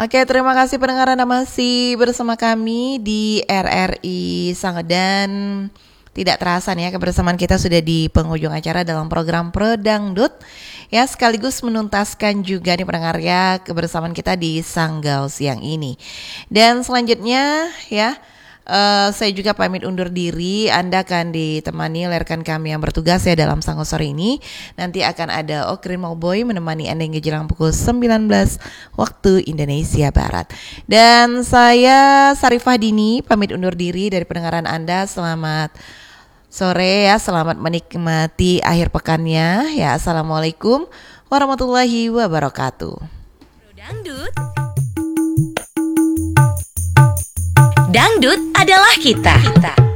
Oke, terima kasih pendengar Anda masih bersama kami di RRI Sanggedan. Tidak terasa nih ya, kebersamaan kita sudah di penghujung acara dalam program Pro Dangdut. Ya, sekaligus menuntaskan juga nih pendengar ya kebersamaan kita di Sanggau siang ini. Dan selanjutnya ya, saya juga pamit undur diri. Anda akan ditemani oleh rekan kami yang bertugas ya dalam Sanggau sore ini. Nanti akan ada Okrin Mauboy menemani Anda hingga jelang pukul 19 waktu Indonesia Barat. Dan saya Sarifah Dini pamit undur diri dari pendengaran Anda. Selamat sore ya, selamat menikmati akhir pekannya ya. Assalamualaikum warahmatullahi wabarakatuh. Dangdut. Dangdut adalah kita.